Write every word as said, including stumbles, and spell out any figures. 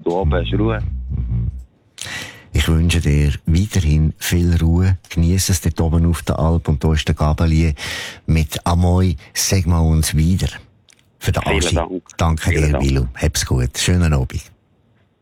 du oben hast Ruhe. Ich wünsche dir weiterhin viel Ruhe. Genieße es dort oben auf der Alp. Und da ist der Gabelier mit Amoi. Sag mal uns wieder. Für den Aschi. Dank. Danke Vielen dir, Dank. Willu. Hab's gut. Schönen Abend.